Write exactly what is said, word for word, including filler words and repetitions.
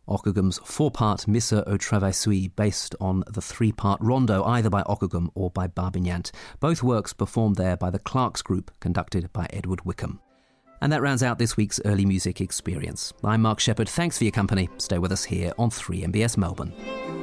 Ockegham's four-part Missa au Travail based on the three-part rondo either by Ockeghem or by Barbignant. Both works performed there by the Clarks Group, conducted by Edward Wickham. And that rounds out this week's Early Music Experience. I'm Mark Shepherd. Thanks for your company. Stay with us here on three M B S Melbourne.